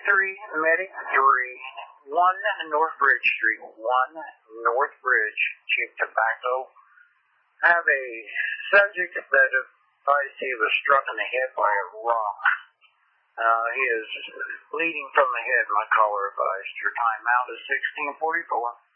Medic 3, 1 North Bridge Street, 1 North Bridge, Cheap Tobacco. Have a subject that advised he was struck in the head by a rock. He is bleeding from the head, my caller advised. Your timeout is 16:44.